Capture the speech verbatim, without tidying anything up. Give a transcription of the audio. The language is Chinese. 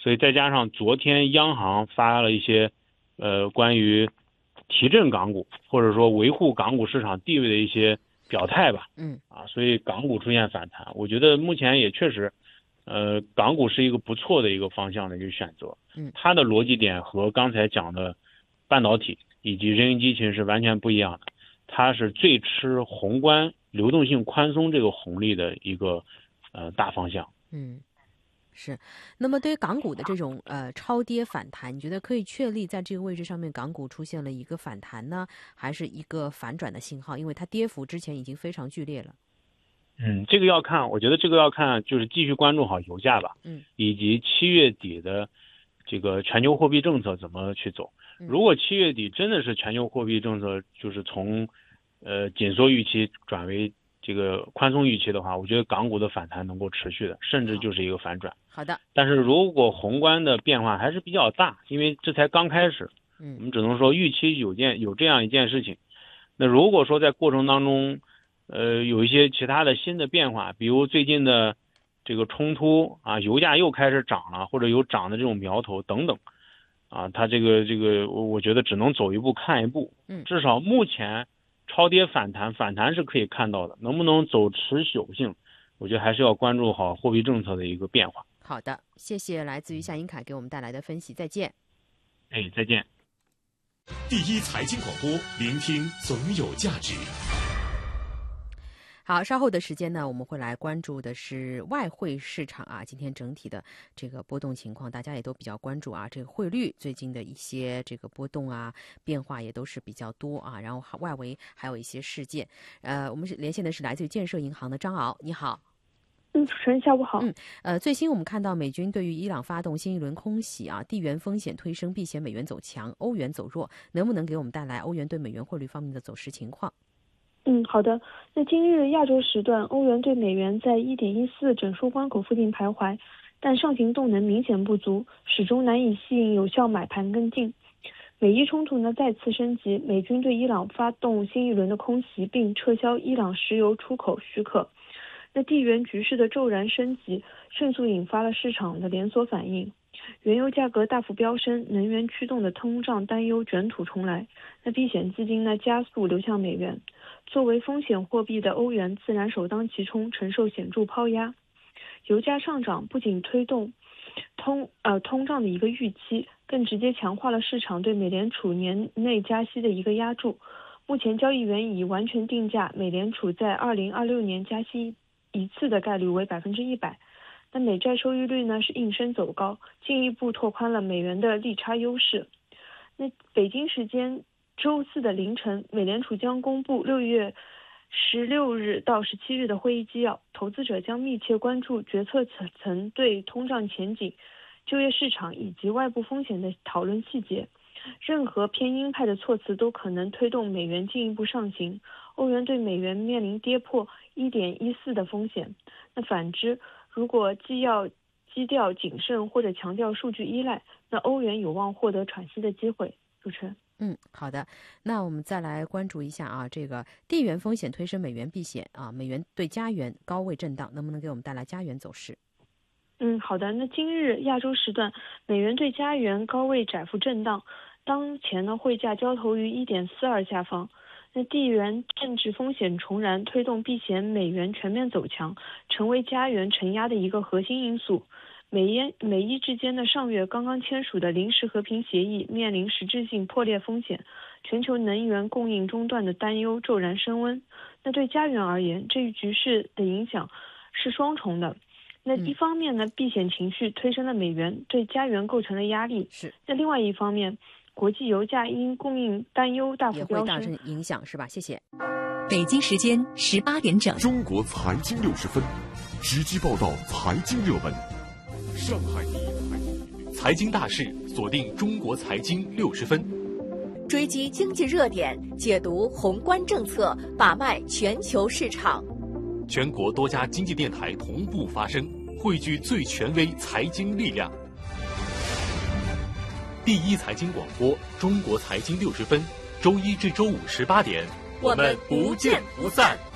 所以再加上昨天央行发了一些呃关于提振港股或者说维护港股市场地位的一些表态吧， 嗯啊，所以港股出现反弹，我觉得目前也确实，呃，港股是一个不错的一个方向的一个选择。 嗯， 它的逻辑点和刚才讲的半导体以及人形机器人是完全不一样的，它是最吃宏观流动性宽松这个红利的一个呃大方向。 嗯。是，那么对于港股的这种呃超跌反弹，你觉得可以确立在这个位置上面，港股出现了一个反弹呢，还是一个反转的信号？因为它跌幅之前已经非常剧烈了。 嗯，这个要看，我觉得这个要看，就是继续关注好油价吧， 嗯， 以及七月底的这个全球货币政策怎么去走。如果七月底真的是全球货币政策就是从呃紧缩预期转为这个宽松预期的话，我觉得港股的反弹能够持续的，甚至就是一个反转。 好的。 但是如果宏观的变化还是比较大，因为这才刚开始， 嗯， 我们只能说预期有件有这样一件事情。那如果说在过程当中，呃，有一些其他的新的变化，比如最近的这个冲突啊，油价又开始涨了，或者有涨的这种苗头等等，啊，它这个这个，我我觉得只能走一步看一步。 嗯， 至少目前超跌反弹，反弹是可以看到的，能不能走持久性，我觉得还是要关注好货币政策的一个变化。 好的，谢谢来自于夏英凯给我们带来的分析，再见。 哎，再见。 第一财经广播，聆听总有价值。 好，稍后的时间呢，我们会来关注的是外汇市场啊，今天整体的这个波动情况，大家也都比较关注啊。这个汇率最近的一些这个波动啊，变化也都是比较多啊。然后外围还有一些事件，呃，我们是连线的是来自于建设银行的张敖，你好。 嗯，主持人下午好。 嗯，呃，最新我们看到美军对于伊朗发动新一轮空袭啊，地缘风险推升，避险美元走强，欧元走弱，能不能给我们带来欧元对美元汇率方面的走势情况？ 嗯，好的。那今日亚洲时段，欧元对美元在 一点一四 整数关口附近徘徊，但上行动能明显不足，始终难以吸引有效买盘跟进。美伊冲突呢再次升级，美军对伊朗发动新一轮的空袭，并撤销伊朗石油出口许可。那地缘局势的骤然升级，迅速引发了市场的连锁反应。原油价格大幅飙升，能源驱动的通胀担忧卷土重来，那避险资金呢加速流向美元，作为风险货币的欧元自然首当其冲，承受显著抛压。油价上涨不仅推动通呃通胀的一个预期，更直接强化了市场对美联储年内加息的一个压注。目前交易员已完全定价美联储在二零二六年加息一次的概率为百分之一百。那美债收益率呢是应声走高，进一步拓宽了美元的利差优势。那北京时间周四的凌晨，美联储将公布六月十六日到十七日的会议纪要，投资者将密切关注决策层对通胀前景、就业市场以及外部风险的讨论细节。任何偏鹰派的措辞都可能推动美元进一步上行，欧元对美元面临跌破 一点一四 的风险。那反之，如果既要基调谨慎或者强调数据依赖，那欧元有望获得喘息的机会。主持人。 嗯，好的。那我们再来关注一下啊，这个地缘风险推升美元避险啊，美元对加元高位震荡，能不能给我们带来加元走势？ 嗯，好的。那今日亚洲时段，美元对加元高位窄幅震荡，当前呢汇价交投于 一点四二 下方。那地缘政治风险重燃，推动避险美元全面走强，成为加元承压的一个核心因素。美耶美伊之间的上月刚刚签署的临时和平协议面临实质性破裂风险，全球能源供应中断的担忧骤然升温。那对加元而言，这一局势的影响是双重的。那一方面呢，避险情绪推升了美元，对加元构成了压力。 是。 那另外一方面，国际油价因供应担忧大幅飙升， 也会大致影响，是吧？谢谢。 北京时间十八点整， 中国财经六十分，直击报道财经热门。上海第一财经大事，锁定中国财经六十分， 追击经济热点，解读宏观政策，把脉全球市场。 全国多家经济电台同步发声，汇聚最权威财经力量。第一财经广播，中国财经六十分，周一至周五十八点，我们不见不散。